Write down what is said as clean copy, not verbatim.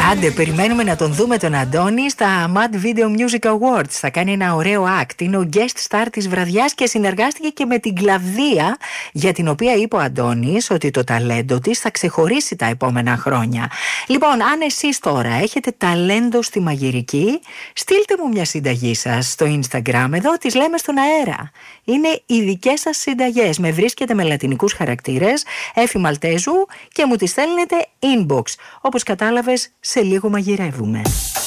Άντε, περιμένουμε να τον δούμε τον Αντώνη στα Mad Video Music Awards. Θα κάνει ένα ωραίο act. Είναι ο guest star της βραδιάς και συνεργάστηκε και με την Κλαβδία, για την οποία είπε ο Αντώνης ότι το ταλέντο της θα ξεχωρίσει τα επόμενα χρόνια. Λοιπόν, αν εσείς τώρα έχετε ταλέντο στη μαγειρική, στείλτε μου μια συνταγή σας στο Instagram. Εδώ τις λέμε στον αέρα. Είναι οι δικές σας συνταγές. Με βρίσκετε με λατινικούς χαρακτήρες, Εφη Μαλτέζου, και μου τις στέλνετε inbox. Όπως κατάλαβες, σε λίγο μαγειρεύουμε.